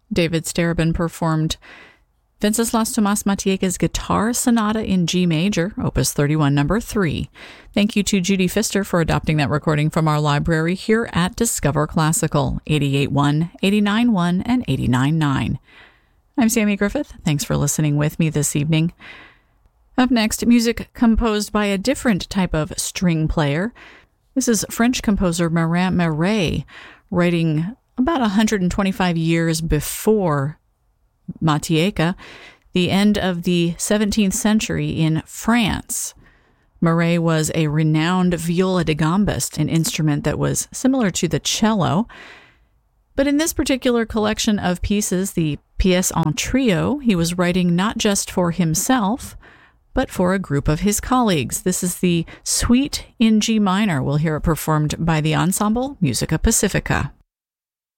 David Starobin performed Wenceslas Tomas Matejka's Guitar Sonata in G Major, Opus 31, number 3. Thank you to Judy Pfister for adopting that recording from our library here at Discover Classical, 88.1, 89.1, and 89.9. I'm Sammy Griffith. Thanks for listening with me this evening. Up next, music composed by a different type of string player. This is French composer Marin Marais, writing about 125 years before Matejka, the end of the 17th century in France. Marais was a renowned viola da gambist, an instrument that was similar to the cello. But in this particular collection of pieces, the Pièce en Trio, he was writing not just for himself, but for a group of his colleagues. This is the Suite in G minor. We'll hear it performed by the ensemble Musica Pacifica.